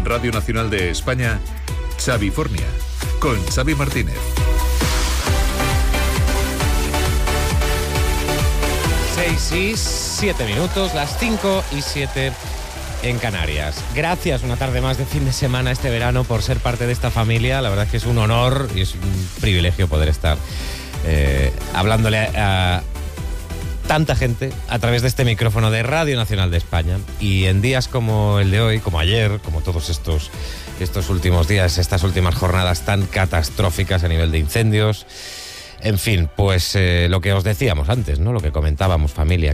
Radio Nacional de España, Xavifornia, con Xavi Martínez. 6:07, las 5:07 en Canarias. Gracias una tarde más de fin de semana este verano por ser parte de esta familia. La verdad es que es un honor y es un privilegio poder estar hablándole a tanta gente a través de este micrófono de Radio Nacional de España. Y en días como el de hoy, como ayer, como todos estos últimos días, estas últimas jornadas tan catastróficas a nivel de incendios. En fin, pues lo que os decíamos antes, ¿no? Lo que comentábamos, familia,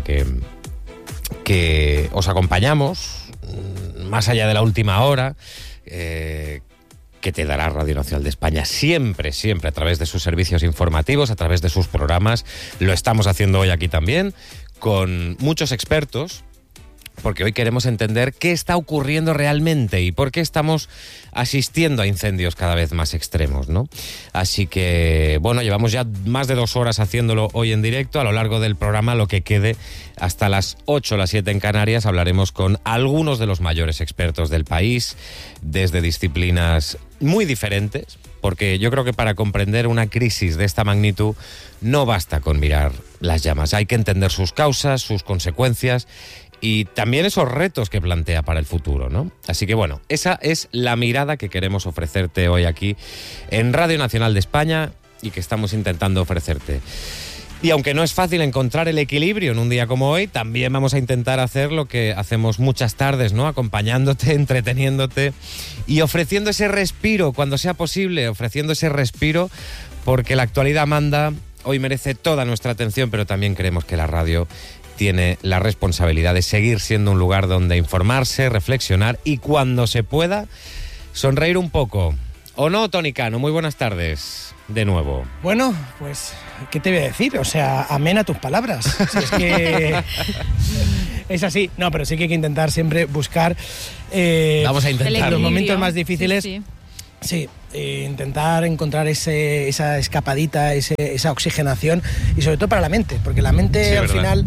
que os acompañamos más allá de la última hora, que te dará Radio Nacional de España siempre, siempre a través de sus servicios informativos, a través de sus programas. Lo estamos haciendo hoy aquí también, con muchos expertos, porque hoy queremos entender qué está ocurriendo realmente y por qué estamos asistiendo a incendios cada vez más extremos, ¿no? Así que, bueno, llevamos ya más de 2 horas haciéndolo hoy en directo. A lo largo del programa, lo que quede, hasta las 8 o las 7 en Canarias, hablaremos con algunos de los mayores expertos del país, desde disciplinas muy diferentes, porque yo creo que para comprender una crisis de esta magnitud no basta con mirar las llamas. Hay que entender sus causas, sus consecuencias y también esos retos que plantea para el futuro, ¿no? Así que bueno, esa es la mirada que queremos ofrecerte hoy aquí en Radio Nacional de España y que estamos intentando ofrecerte. Y aunque no es fácil encontrar el equilibrio en un día como hoy, también vamos a intentar hacer lo que hacemos muchas tardes, ¿no? Acompañándote, entreteniéndote y ofreciendo ese respiro cuando sea posible, ofreciendo ese respiro, porque la actualidad manda, hoy merece toda nuestra atención, pero también creemos que la radio tiene la responsabilidad de seguir siendo un lugar donde informarse, reflexionar y, cuando se pueda, sonreír un poco. ¿O no, Toni Cano? Muy buenas tardes, de nuevo. Bueno, pues, ¿qué te voy a decir? O sea, amén a tus palabras. Si es que es así. No, pero sí que hay que intentar siempre buscar vamos a intentar los momentos más difíciles. Sí. Intentar encontrar esa escapadita, esa oxigenación, y sobre todo para la mente, porque la mente, sí, al final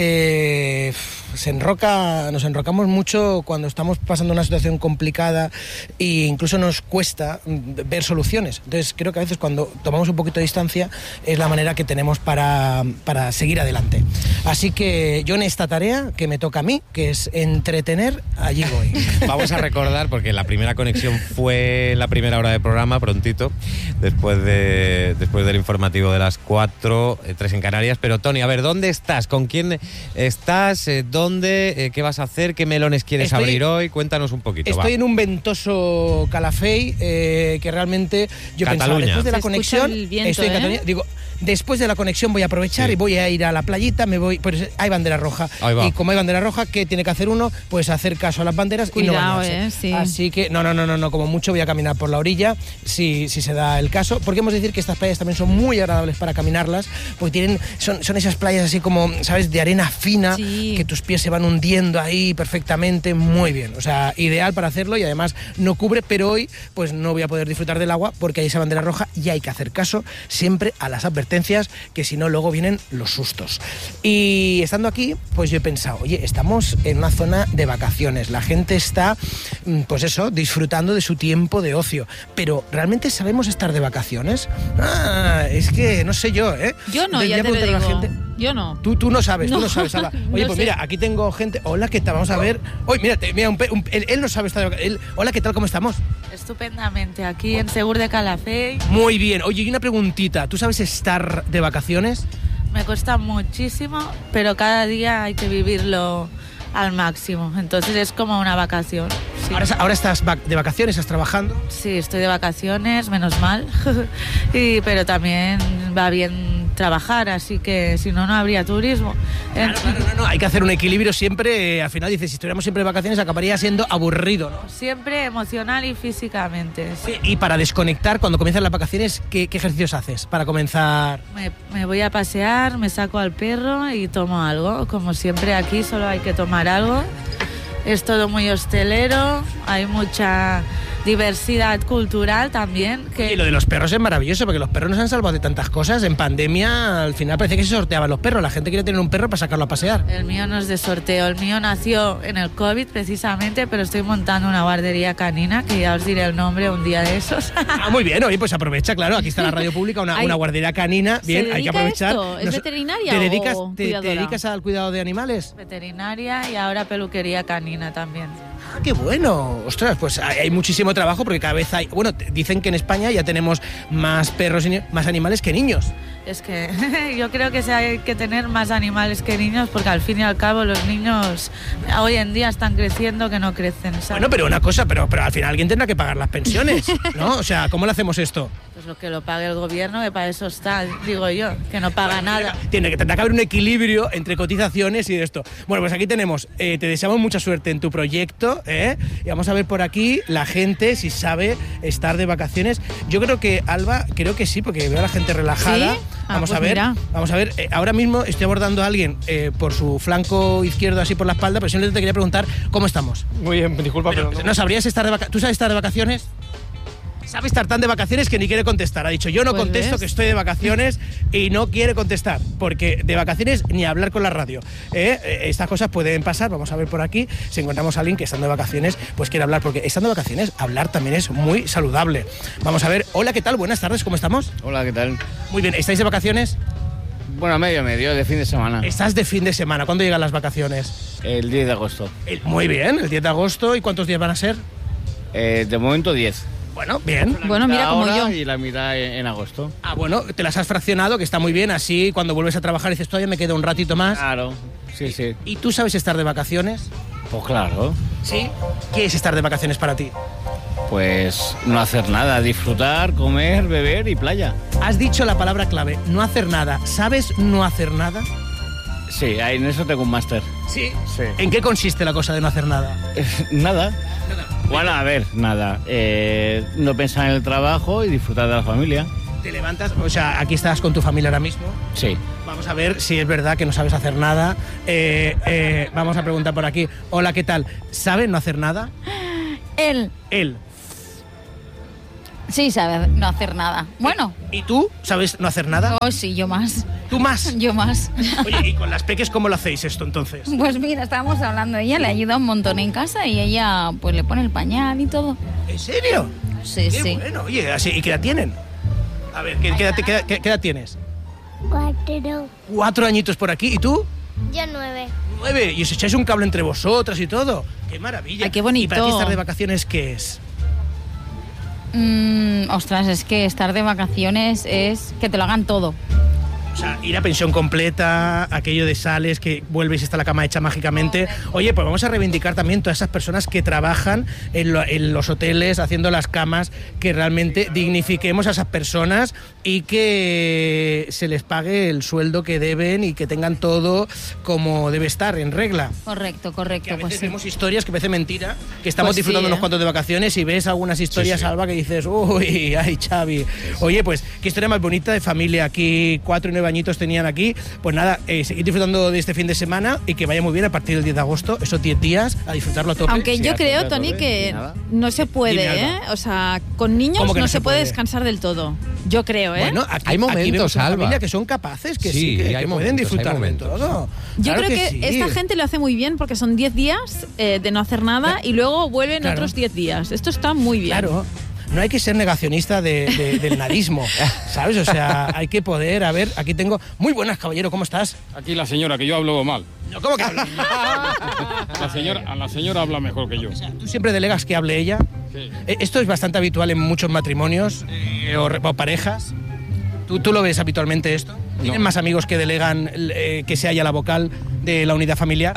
nos enrocamos mucho cuando estamos pasando una situación complicada e incluso nos cuesta ver soluciones. Entonces creo que a veces cuando tomamos un poquito de distancia es la manera que tenemos para seguir adelante. Así que yo en esta tarea que me toca a mí, que es entretener, allí voy. Vamos a recordar, porque la primera conexión fue la primera hora de programa, prontito, después del informativo de las 4, 3 en Canarias. Pero Toni, a ver, ¿dónde estás? ¿Con quién estás? ¿Dónde? ¿Qué vas a hacer? ¿Qué melones quieres abrir hoy? Cuéntanos un poquito. Estoy en un ventoso Calafell, que realmente yo pensaba, después de la conexión, estoy en Cataluña, digo, después de la conexión voy a aprovechar, sí, y voy a ir a la playita, pues hay bandera roja. Y como hay bandera roja, ¿qué tiene que hacer uno? pues hacer caso a las banderas. Cuidado, y no bañarse. Sí. Así que no, como mucho voy a caminar por la orilla, si se da el caso, porque hemos de decir que estas playas también son muy agradables para caminarlas, porque son esas playas así como, ¿sabes?, de arena fina, sí, que tus pies se van hundiendo ahí perfectamente, muy bien, o sea, ideal para hacerlo, y además no cubre, pero hoy pues no voy a poder disfrutar del agua porque hay esa bandera roja y hay que hacer caso siempre a las advertencias, que si no luego vienen los sustos. Y estando aquí, pues yo he pensado, oye, estamos en una zona de vacaciones, la gente está, pues eso, disfrutando de su tiempo de ocio, pero ¿realmente sabemos estar de vacaciones? Es que no sé yo, ¿eh? Yo no, ya te lo digo. Gente. Yo no. Tú no sabes, tú no sabes, Alba. Oye, no pues sé. Mira, aquí tengo gente. Hola, ¿qué tal? Vamos a ver. Oye, mira, él no sabe estar de vacaciones. Hola, ¿qué tal? ¿Cómo estamos? Estupendamente, aquí en Segur de Calafell. Muy bien. Oye, y una preguntita. ¿Tú sabes estar de vacaciones? Me cuesta muchísimo, pero cada día hay que vivirlo al máximo. Entonces es como una vacación. Sí. ¿Ahora estás de vacaciones? ¿Estás trabajando? Sí, estoy de vacaciones, menos mal. Pero también va bien trabajar, así que si no, no habría turismo. No, hay que hacer un equilibrio siempre. Al final dices, si estuviéramos siempre de vacaciones acabaría siendo aburrido, ¿no? Siempre emocional y físicamente. Sí. Y para desconectar, cuando comienzan las vacaciones, ¿qué ejercicios haces para comenzar? Me voy a pasear, me saco al perro y tomo algo. Como siempre aquí solo hay que tomar algo. Es todo muy hostelero, hay mucha diversidad cultural también. Y lo de los perros es maravilloso, porque los perros nos han salvado de tantas cosas. En pandemia, al final parece que se sorteaban los perros. La gente quiere tener un perro para sacarlo a pasear. El mío no es de sorteo, el mío nació en el COVID precisamente, pero estoy montando una guardería canina, que ya os diré el nombre un día de esos. Muy bien, oye, pues aprovecha, claro, aquí está la radio pública, una guardería canina. Bien, hay que aprovechar. ¿Es veterinaria o te dedicas al cuidado de animales? Veterinaria y ahora peluquería canina también. ¡Ah, qué bueno! Ostras, pues hay muchísimo trabajo porque cada vez hay... Bueno, dicen que en España ya tenemos más perros y más animales que niños. Es que yo creo que hay que tener más animales que niños, porque al fin y al cabo los niños hoy en día están creciendo que no crecen, ¿sabes? Bueno, pero una cosa, pero al final alguien tendrá que pagar las pensiones, ¿no? O sea, ¿cómo le hacemos esto? Pues lo que lo pague el gobierno, que para eso está, digo yo, que no paga nada. Tendrá que haber un equilibrio entre cotizaciones y esto. Bueno, pues aquí tenemos, te deseamos mucha suerte en tu proyecto, y vamos a ver por aquí la gente si sabe estar de vacaciones. Yo creo que, Alba, creo que sí, porque veo a la gente relajada. ¿Sí? Vamos a ver, ahora mismo estoy abordando a alguien por su flanco izquierdo, así por la espalda, pero simplemente te quería preguntar cómo estamos. Muy bien, disculpa, pero ¿No sabrías estar de vacaciones? ¿Tú sabes estar de vacaciones? Sabe estar tan de vacaciones que ni quiere contestar. Ha dicho, yo no contesto, ¿ves? Que estoy de vacaciones, y no quiere contestar, porque de vacaciones ni hablar con la radio. Estas cosas pueden pasar. Vamos a ver por aquí si encontramos a alguien que estando de vacaciones pues quiere hablar, porque estando de vacaciones hablar también es muy saludable. Vamos a ver. Hola, ¿qué tal? Buenas tardes, ¿cómo estamos? Hola, ¿qué tal? Muy bien, ¿estáis de vacaciones? Bueno, medio, de fin de semana. Estás de fin de semana. ¿Cuándo llegan las vacaciones? El 10 de agosto. Muy bien, el 10 de agosto. ¿Y cuántos días van a ser? De momento 10. Bueno, bien. Bueno, mira, como yo. Y la mitad en agosto. Ah, bueno, te las has fraccionado, que está muy bien. Así, cuando vuelves a trabajar dices, todavía me queda un ratito más. Claro, sí, sí. ¿Y tú sabes estar de vacaciones? Pues claro. ¿Sí? ¿Qué es estar de vacaciones para ti? Pues no hacer nada, disfrutar, comer, beber y playa. Has dicho la palabra clave, no hacer nada. ¿Sabes no hacer nada? Sí, en eso tengo un máster. Sí. Sí. ¿En qué consiste la cosa de no hacer nada? Nada. Bueno, a ver, nada. No pensar en el trabajo y disfrutar de la familia. Te levantas, o sea, aquí estás con tu familia ahora mismo. Sí. Vamos a ver si es verdad que no sabes hacer nada. Vamos a preguntar por aquí. Hola, ¿qué tal? ¿Sabe no hacer nada? Él sí sabe no hacer nada. Bueno. ¿Y tú sabes no hacer nada? Oh, sí, yo más. ¿Tú más? Yo más. Oye, ¿y con las peques cómo lo hacéis esto entonces? Pues mira, estábamos hablando, ella le ayuda un montón en casa y ella pues le pone el pañal y todo. ¿En serio? Sí, Qué sí. bueno, oye, así, ¿y qué edad tienen? A ver, ¿qué edad tienes? 4. 4 añitos por aquí, ¿y tú? Yo 9. 9, y os echáis un cable entre vosotras y todo. ¡Qué maravilla! Ay, qué bonito. ¿Y para ti estar de vacaciones qué es? Ostras, es que estar de vacaciones es que te lo hagan todo. O sea, ir a pensión completa, aquello de sales, que vuelves y está la cama hecha mágicamente. Oye, pues vamos a reivindicar también todas esas personas que trabajan en los hoteles, haciendo las camas, que realmente dignifiquemos a esas personas y que se les pague el sueldo que deben y que tengan todo como debe estar, en regla. Correcto, Que a veces pues sí. vemos historias que parece mentira, que estamos Pues sí, disfrutando unos cuantos de vacaciones y ves algunas historias, Sí, sí. Alba, que dices, uy, ay, Xavi. Oye, pues qué historia más bonita de familia. Aquí 4 y 9 añitos tenían aquí. Pues nada, seguid disfrutando de este fin de semana y que vaya muy bien a partir del 10 de agosto, esos 10 días, a disfrutarlo a tope. Aunque Sí, yo a creo, tope, Tony, que nada. no se puede, Dime, ¿eh? Alba. O sea, con niños ¿Cómo que no se puede descansar del todo. Yo creo, ¿eh? Bueno, aquí, Hay momentos, aquí vemos una Alba. familia que son capaces, que Sí, que hay pueden momentos, disfrutar hay de momentos. todo. Yo Claro creo que sí. esta gente lo hace muy bien porque son 10 días de no hacer nada y luego vuelven Claro. otros 10 días. Esto está muy bien. Claro. No hay que ser negacionista del nadismo, ¿sabes? O sea, hay que poder, a ver, aquí tengo... Muy buenas, caballero, ¿cómo estás? Aquí la señora, que yo hablo mal. No, ¿cómo que hablas? La señora habla mejor que yo. ¿Tú siempre delegas que hable ella? Sí. Esto es bastante habitual en muchos matrimonios o parejas. ¿Tú lo ves habitualmente esto? ¿Tienen más amigos que delegan que sea ella la vocal de la unidad familiar?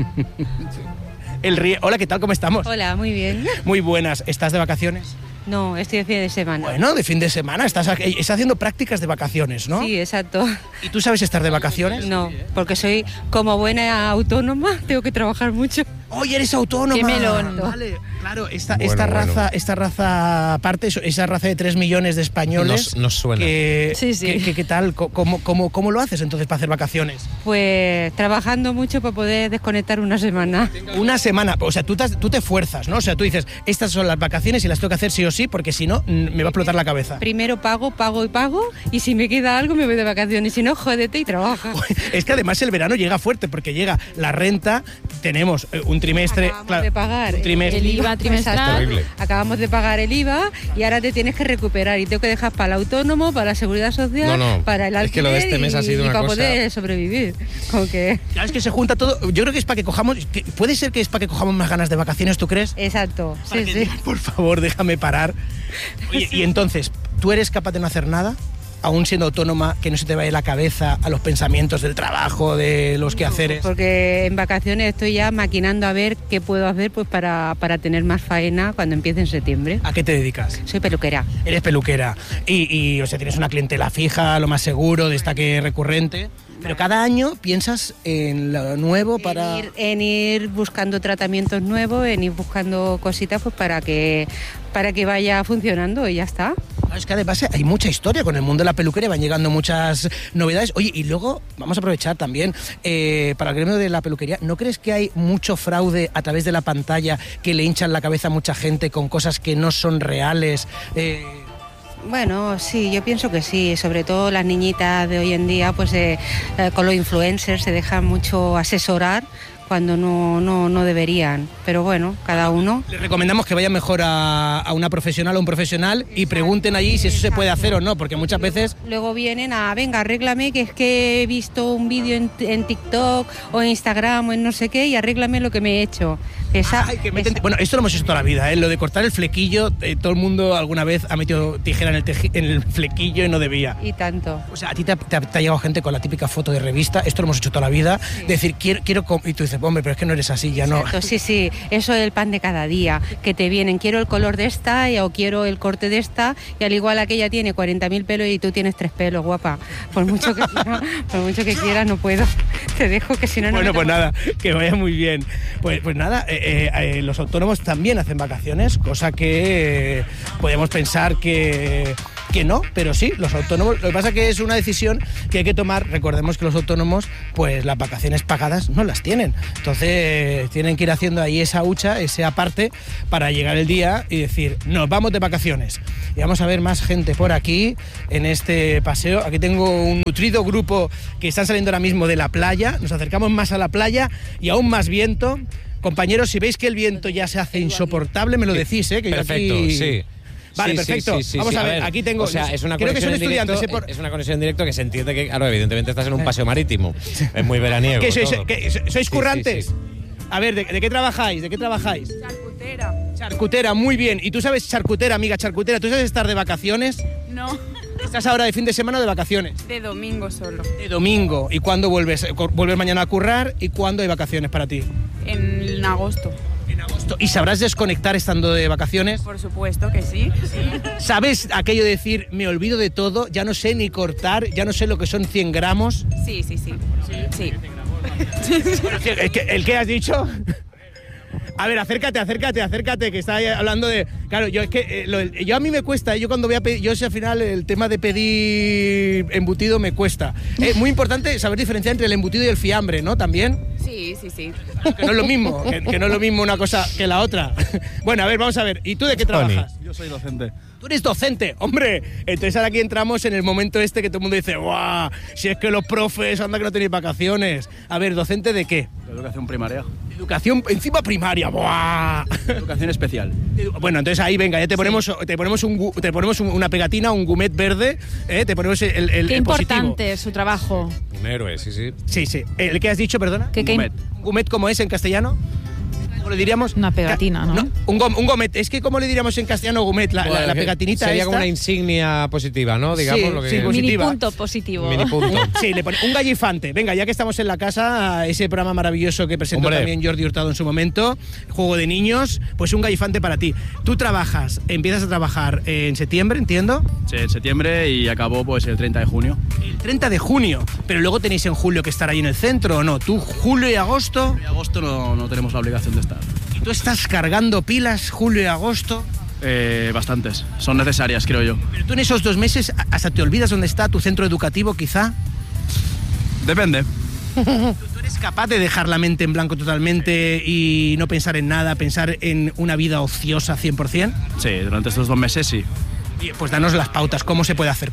Hola, ¿qué tal? ¿Cómo estamos? Hola, muy bien. Muy buenas. ¿Estás de vacaciones? No, estoy de fin de semana. Bueno, de fin de semana. Estás haciendo prácticas de vacaciones, ¿no? Sí, exacto. ¿Y tú sabes estar de vacaciones? No, porque como buena autónoma, tengo que trabajar mucho. Oye, eres autónoma. Qué melón. Vale. Claro, esta raza aparte, esa raza de 3 millones de españoles. Nos suena. ¿Qué tal? ¿Cómo lo haces entonces para hacer vacaciones? Pues trabajando mucho para poder desconectar una semana. Una semana, o sea, tú te fuerzas, ¿no? O sea, tú dices, estas son las vacaciones y las tengo que hacer sí o sí, porque si no, me va a explotar la cabeza. Primero pago, y si me queda algo me voy de vacaciones, si no, jódete y trabaja. Es que además el verano llega fuerte, porque llega la renta, tenemos un trimestre... Acabamos de pagar un trimestre, el IVA trimestral. Acabamos de pagar el IVA y ahora te tienes que recuperar y tengo que dejar para el autónomo, para la seguridad social, para el alquiler, es que lo de este mes ha sido una para cosa... poder sobrevivir. Como que... Claro, es que se junta todo. Yo creo que es para que cojamos... ¿Puede ser que es para que cojamos más ganas de vacaciones, tú crees? Exacto, sí. Por favor, déjame parar. Oye, y entonces, ¿tú eres capaz de no hacer nada? Aún siendo autónoma, que no se te vaya la cabeza a los pensamientos del trabajo, de los quehaceres. Porque en vacaciones estoy ya maquinando a ver qué puedo hacer pues para tener más faena cuando empiece en septiembre. ¿A qué te dedicas? Soy peluquera. Eres peluquera. Y o sea, tienes una clientela fija, lo más seguro, destaque recurrente. Pero cada año piensas en lo nuevo para... En ir buscando tratamientos nuevos, en ir buscando cositas pues para que vaya funcionando y ya está. Es que además hay mucha historia con el mundo de la peluquería, van llegando muchas novedades. Oye, y luego vamos a aprovechar también para el gremio de la peluquería. ¿No crees que hay mucho fraude a través de la pantalla que le hinchan la cabeza a mucha gente con cosas que no son reales? Bueno, sí, yo pienso que sí, sobre todo las niñitas de hoy en día, pues con los influencers se dejan mucho asesorar cuando no deberían, pero bueno, cada uno. Les recomendamos que vayan mejor a una profesional o un profesional y pregunten allí si eso se puede hacer o no, porque muchas veces... Luego vienen venga, arréglame, que es que he visto un vídeo en TikTok o en Instagram o en no sé qué y arréglame lo que me he hecho. Bueno, esto lo hemos hecho toda la vida, ¿eh? Lo de cortar el flequillo, todo el mundo alguna vez ha metido tijera en el flequillo y no debía. Y tanto. O sea, a ti te ha llegado gente con la típica foto de revista, esto lo hemos hecho toda la vida, decir, quiero y tú dices, hombre, pero es que no eres así, ya no. Exacto, sí, eso es el pan de cada día, que te vienen, quiero el color de esta o quiero el corte de esta, y al igual aquella tiene 40.000 pelos y tú tienes 3 pelos, guapa. Por mucho que quiera, no puedo. Te dejo que si no... Bueno, pues nada, que vaya muy bien. Pues nada, los autónomos también hacen vacaciones, cosa que podemos pensar que no, pero sí, los autónomos, lo que pasa es que es una decisión que hay que tomar. Recordemos que los autónomos, pues las vacaciones pagadas no las tienen, entonces tienen que ir haciendo ahí esa hucha, ese aparte, para llegar el día y decir, nos vamos de vacaciones. Y vamos a ver más gente por aquí, en este paseo. Aquí tengo un nutrido grupo que están saliendo ahora mismo de la playa, nos acercamos más a la playa y aún más viento. Compañeros, si veis que el viento ya se hace insoportable, me lo decís, que perfecto, yo aquí... sí. Vale, perfecto. Vamos a ver, aquí tengo... O sea, es una creo que son conexión estudiantes. es una conexión en directo que se entiende que, claro, evidentemente estás en un paseo marítimo. Es muy veraniego. ¿Sois currantes? Sí. A ver, ¿de qué trabajáis? Charcutera, muy bien. ¿Y tú sabes charcutera, amiga charcutera? ¿Tú sabes estar de vacaciones? No. ¿Estás ahora de fin de semana o de vacaciones? De domingo solo. De domingo. ¿Y cuándo vuelves? ¿Vuelves mañana a currar? ¿Y cuándo hay vacaciones para ti? En agosto. En agosto. ¿Y sabrás desconectar estando de vacaciones? Por supuesto que sí. ¿Sabes aquello de decir, me olvido de todo, ya no sé ni cortar, ya no sé lo que son 100 gramos? Sí. ¿El qué has dicho? A ver, acércate, que está hablando de... Claro, yo es que yo a mí me cuesta, yo cuando voy a pedir, yo sé al final el tema de pedir embutido me cuesta. Es muy importante saber diferenciar entre el embutido y el fiambre, ¿no? También. Sí. Que no es lo mismo, que no es lo mismo una cosa que la otra. Bueno, a ver, vamos a ver. ¿Y tú de qué trabajas? Yo soy docente. Tú eres docente, hombre. Entonces ahora aquí entramos en el momento este que todo el mundo dice, ¡guau! Si es que los profes, anda que no tenéis vacaciones. A ver, ¿docente de qué? De educación primaria. Educación encima primaria, ¡buah! Educación especial. Bueno, entonces ahí venga, ya te ponemos una pegatina, un gomet verde, te ponemos el Qué importante positivo. su trabajo. Un héroe, sí. Sí. ¿El que has dicho, perdona? Gomet. ¿Gomet cómo es en castellano? ¿Cómo le diríamos? Una pegatina, ¿no? Un gomet. Es que ¿cómo le diríamos en castellano gomet? La pegatinita sería esta. como una insignia positiva, ¿no? Digamos, lo que... sí, positiva. Mini punto positivo. Mini punto. Sí, le pone un gallifante. Venga, ya que estamos en la casa, ese programa maravilloso que presentó también Jordi Hurtado en su momento, Juego de Niños, pues un gallifante para ti. Tú empiezas a trabajar en septiembre, entiendo. Sí, en septiembre y acabó pues el 30 de junio. El 30 de junio, pero luego tenéis en julio que estar ahí en el centro, ¿o no? ¿Tú julio y agosto? En agosto no tenemos la obligación de estar. ¿Tú estás cargando pilas julio y agosto? Bastantes. Son necesarias, creo yo. Pero tú en esos 2 meses hasta te olvidas dónde está tu centro educativo, quizá. Depende. ¿Tú eres capaz de dejar la mente en blanco totalmente y no pensar en nada, pensar en una vida ociosa 100%? Sí, durante estos 2 meses sí. Pues danos las pautas, ¿cómo se puede hacer?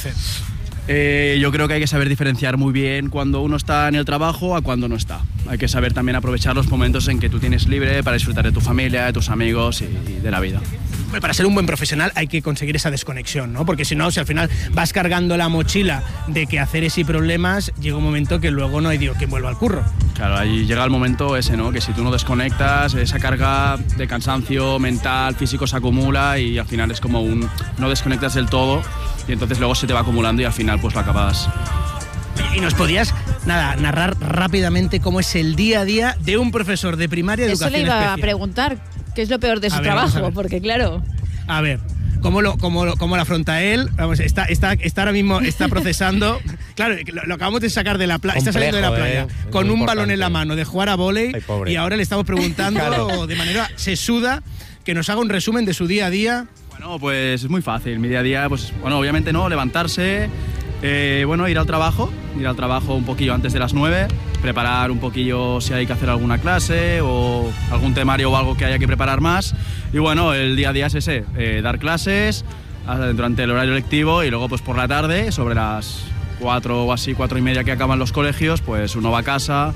Yo creo que hay que saber diferenciar muy bien cuando uno está en el trabajo a cuando no está. Hay que saber también aprovechar los momentos en que tú tienes libre para disfrutar de tu familia, de tus amigos y de la vida. Para ser un buen profesional hay que conseguir esa desconexión, ¿no? Porque si no, si al final vas cargando la mochila de quehaceres y problemas, llega un momento que luego no hay Dios quien vuelva al curro. Claro, ahí llega el momento ese, ¿no? Que si tú no desconectas, esa carga de cansancio mental, físico se acumula y al final es como no desconectas del todo y entonces luego se te va acumulando y al final pues lo acabas. ¿Y nos podías, narrar rápidamente cómo es el día a día de un profesor de primaria de educación especial? Eso le iba a preguntar, ¿qué es lo peor de su trabajo? Porque claro... A ver, ¿cómo lo afronta él? Vamos, está ahora mismo, está procesando. Claro, lo acabamos de sacar de la playa, está saliendo de la playa con un balón en la mano de jugar a vóley y ahora le estamos preguntando de manera sesuda que nos haga un resumen de su día a día. Bueno, pues es muy fácil. Mi día a día, pues bueno, obviamente no, levantarse, ir al trabajo un poquillo antes de las 9, preparar un poquillo si hay que hacer alguna clase o algún temario o algo que haya que preparar más. Y bueno, el día a día es ese, dar clases durante el horario lectivo y luego pues por la tarde, sobre las 4 o así, 4:30 que acaban los colegios, pues uno va a casa.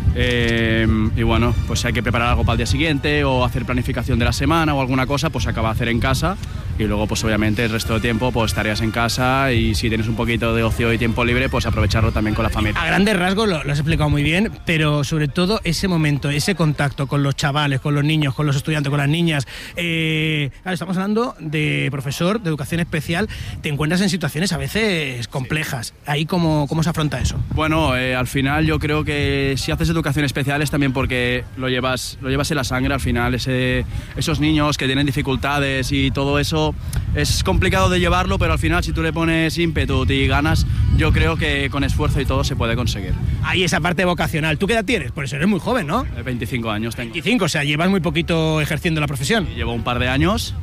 Y bueno, pues si hay que preparar algo para el día siguiente o hacer planificación de la semana o alguna cosa, pues se acaba de hacer en casa y luego pues obviamente el resto del tiempo pues tareas en casa y si tienes un poquito de ocio y tiempo libre pues aprovecharlo también con la familia. A grandes rasgos lo has explicado muy bien, pero sobre todo ese momento, ese contacto con los chavales, con los niños, con los estudiantes, con las niñas. Claro, estamos hablando de profesor de educación especial, te encuentras en situaciones a veces complejas. Ahí ¿cómo se afronta eso? Bueno, al final yo creo que si haces educación especial es también porque lo llevas en la sangre al final, esos niños que tienen dificultades y todo eso es complicado de llevarlo, pero al final si tú le pones ímpetu y ganas, yo creo que con esfuerzo y todo se puede conseguir. Ahí esa parte vocacional. ¿Tú qué edad tienes? Por eso eres muy joven, ¿no? 25 años tengo. 25, o sea, llevas muy poquito ejerciendo la profesión. Llevo un par de años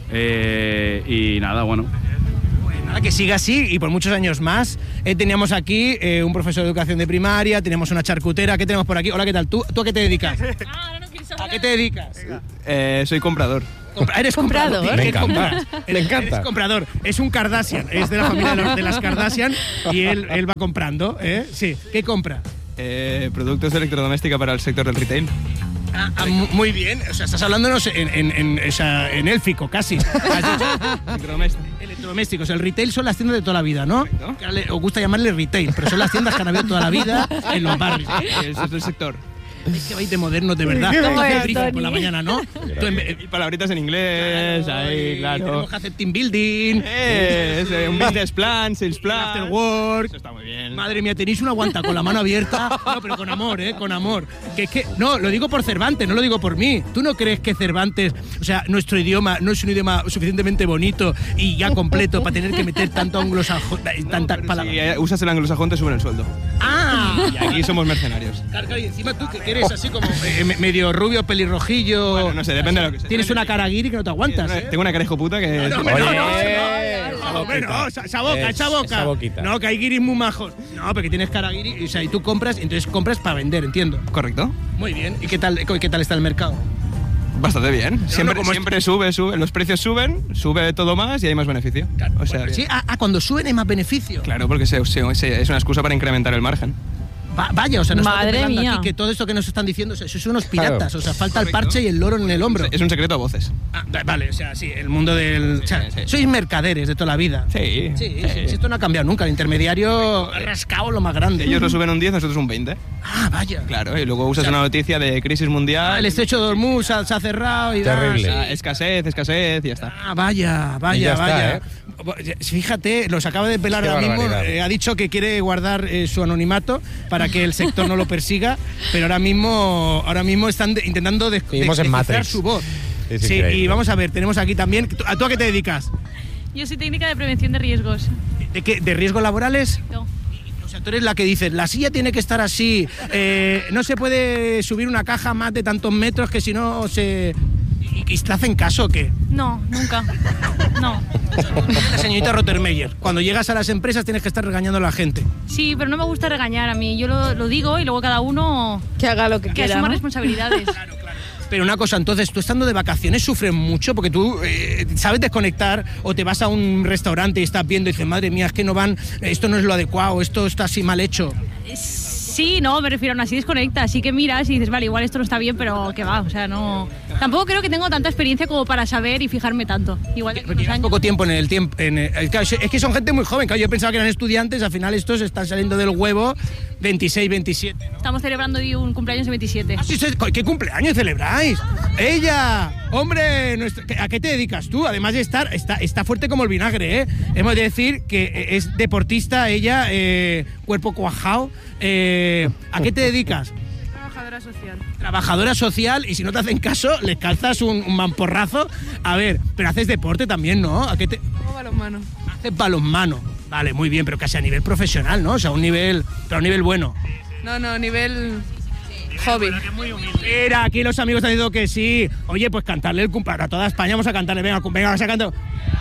y nada, bueno. Nada, que siga así y por muchos años más. Teníamos aquí un profesor de educación de primaria, tenemos una charcutera. ¿Qué tenemos por aquí? Hola, ¿qué tal? ¿Tú a qué te dedicas? ¿A qué te dedicas? Soy comprador. ¿Eres comprador? Me encanta. Me encanta. Eres comprador. Es un Kardashian, es de la familia de las Kardashian y él va comprando. Sí. ¿Qué compra? Productos de electrodoméstica para el sector del retail. Muy bien, o sea, estás hablándonos en élfico casi. Electrodomésticos, el retail son las tiendas de toda la vida, ¿no? Os gusta llamarle retail, pero son las tiendas que han habido toda la vida en los barrios. Ese es el sector. Es que vais de modernos de verdad. Por la mañana, ¿no? Y palabritas en inglés, ahí, claro. Tenemos que hacer team building. Un business plan, sales plan. After work. Eso está muy bien. Madre mía, tenéis una guanta con la mano abierta. No, pero con amor, con amor. No, lo digo por Cervantes, no lo digo por mí. ¿Tú no crees que Cervantes, o sea, nuestro idioma no es un idioma suficientemente bonito y ya completo para tener que meter tanto anglosajón, tantas palabras? Si usas el anglosajón te suben el sueldo. Y aquí somos mercenarios. Claro, y encima tú que eres así como medio rubio, pelirrojillo. Bueno, no sé, depende de lo que sea. Tienes una cara guiri que no te aguantas. Tengo una cara hijo puta que... Esa boca. No, que hay guiris muy majos. No, porque tienes cara guiri, o sea, y tú compras, entonces compras para vender, entiendo. Correcto. Muy bien. ¿Y qué tal está el mercado? Bastante bien. Siempre sube. Los precios sube todo más y hay más beneficio. Claro, o sea, sí, cuando suben hay más beneficio. Claro, porque es una excusa para incrementar el margen. Vaya, o sea, nos Madre estamos mía. Aquí que todo esto que nos están diciendo, eso son unos piratas, Claro. o sea, falta el parche y el loro en el hombro. Es un secreto a voces. Vale, o sea, sí, el mundo del... O sea, sois mercaderes de toda la vida. Sí. Esto no ha cambiado nunca, el intermediario ha rascado lo más grande. Ellos lo suben un 10, nosotros un 20. Vaya. Claro, y luego usas una noticia de crisis mundial. El estrecho de Hormuz se ha cerrado y... Terrible. Escasez, y ya está. Vaya. Está, Fíjate, los acaba de pelar Qué ahora mismo. barbaridad. Ha dicho que quiere guardar su anonimato para que el sector no lo persiga, pero ahora mismo están intentando Vivimos en descifrar Matrix. su voz. Es Sí, increíble. y vamos a ver, tenemos aquí también... ¿Tú a qué te dedicas? Yo soy técnica de prevención de riesgos. ¿De qué? ¿De riesgos laborales? No. O sea, Tú eres la que dices, la silla tiene que estar así, no se puede subir una caja más de tantos metros que si no se... ¿Y te hacen caso o qué? No, nunca. No. La señorita Rottermeier, cuando llegas a las empresas tienes que estar regañando a la gente. Sí, pero no me gusta regañar a mí. Yo lo digo y luego cada uno... Que haga lo que que quiera, asuma ¿no? responsabilidades. Pero una cosa, entonces, tú estando de vacaciones sufres mucho porque tú sabes desconectar o te vas a un restaurante y estás viendo y dices, madre mía, es que no van, esto no es lo adecuado, esto está así mal hecho. Sí, no, me refiero a así desconecta, así que miras y dices, vale, igual esto no está bien, pero que va, o sea, no... Tampoco creo que tengo tanta experiencia como para saber y fijarme tanto. Igual Porque llevas poco tiempo en el tiempo... claro, es que son gente muy joven, claro, yo pensaba que eran estudiantes, al final estos están saliendo del huevo 26, 27, ¿no? Estamos celebrando hoy un cumpleaños de 27. ¿Qué cumpleaños celebráis? ¡Ella! ¡Hombre! ¿A qué te dedicas tú? Además de está fuerte como el vinagre, ¿eh? Hemos de decir que es deportista, ella, cuerpo cuajado. ¿A qué te dedicas? Trabajadora social. Trabajadora social, y si no te hacen caso, les calzas un mamporrazo. A ver, pero haces deporte también, ¿no? ¿A qué te...? Hago balonmano. Haces balonmano. Vale, muy bien, pero casi a nivel profesional, ¿no? O sea, pero a un nivel bueno. No, nivel hobby. Mira, aquí los amigos han dicho que sí. Oye, pues cantarle el cumpleaños a toda España, vamos a cantarle, venga, vamos a cantar.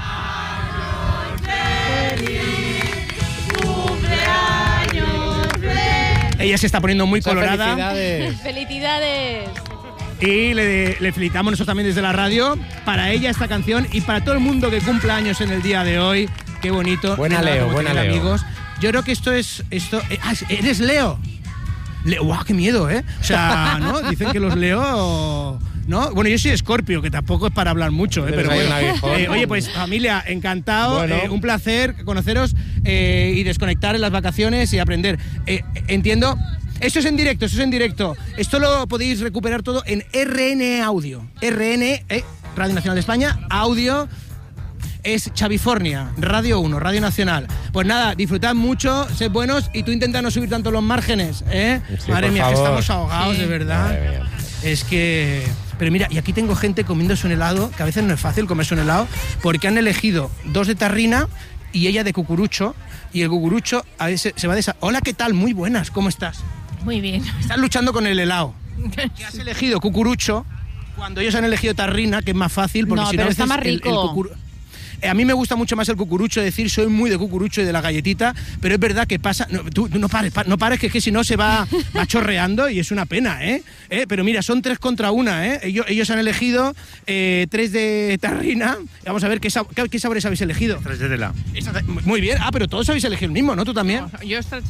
Ella se está poniendo muy colorada. ¡Felicidades! ¡Felicidades! Y le felicitamos nosotros también desde la radio. Para ella esta canción y para todo el mundo que cumpla años en el día de hoy. Qué bonito. Buena Leo, buena Leo. Amigos. Yo creo que ¿eres Leo? ¡Guau, qué miedo, eh! O sea, ¿no? Dicen que los Leo... ¿no? Bueno, yo soy Escorpio, que tampoco es para hablar mucho, pero bueno. Oye, pues familia, encantado, bueno. Un placer conoceros y desconectar en las vacaciones y aprender. Entiendo, esto es en directo. Esto lo podéis recuperar todo en RN Audio. RN, Radio Nacional de España, audio. Es Xavifornia, Radio 1, Radio Nacional. Pues nada, disfrutad mucho, sed buenos y tú intenta no subir tanto los márgenes, ¿eh? Sí, madre mía, favor. que estamos ahogados, sí. De verdad. Es que... Pero mira, y aquí tengo gente comiéndose un helado, que a veces no es fácil comerse un helado, porque han elegido 2 de tarrina y ella de cucurucho, y el cucurucho a veces se va de esa... Hola, ¿qué tal? Muy buenas, ¿cómo estás? Muy bien. Estás luchando con el helado. ¿Qué has elegido? Cucurucho, cuando ellos han elegido tarrina, que es más fácil, porque no, si no pero a veces está más rico. A mí me gusta mucho más el cucurucho, decir, soy muy de cucurucho y de la galletita, pero es verdad que pasa... No, tú no pares, que es que si no se va chorreando y es una pena, ¿eh? Pero mira, son 3 contra 1, ¿eh? Ellos han elegido 3 de tarrina. Vamos a ver qué sabores habéis elegido. 3 de tela. Muy bien. Pero todos habéis elegido el mismo, ¿no? ¿Tú también? No, yo